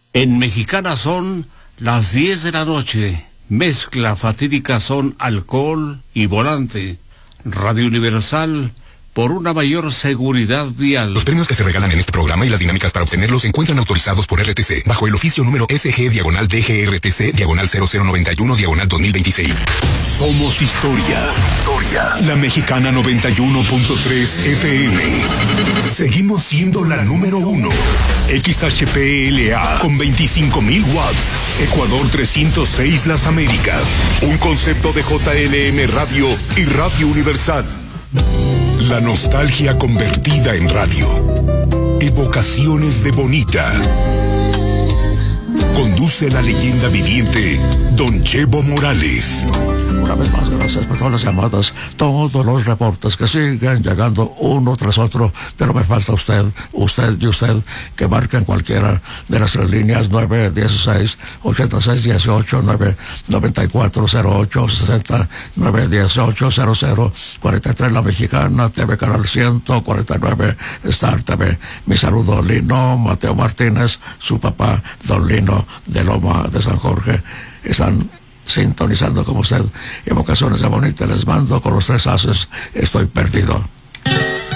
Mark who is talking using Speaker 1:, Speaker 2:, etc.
Speaker 1: En Mexicana son las 10 de la noche. Mezcla fatídica son alcohol y volante. Radio Universal, por una mayor seguridad vial.
Speaker 2: Los premios que se regalan en este programa y las dinámicas para obtenerlos se encuentran autorizados por RTC, bajo el oficio número SG-DGRTC-0091-2026. Somos historia. La Mexicana 91.3 FM. Seguimos siendo la número 1. XHPLA con 25,000 watts. Ecuador 306 Las Américas. Un concepto de JLM Radio y Radio Universal. La nostalgia convertida en radio. Evocaciones de Bonita. Conduce la leyenda viviente Don Chevo Morales.
Speaker 3: Una vez más, gracias por todas las llamadas, todos los reportes que siguen llegando uno tras otro, pero me falta usted, que marquen cualquiera de nuestras líneas 916-8618, 9940860, 9180043, La Mexicana, TV Canal 149, Star TV. Mi saludo, Lino Mateo Martínez, su papá, don Lino de Loma de San Jorge. Están sintonizando como usted. Evocaciones de Bonita les mando con los 3 haces. Estoy perdido.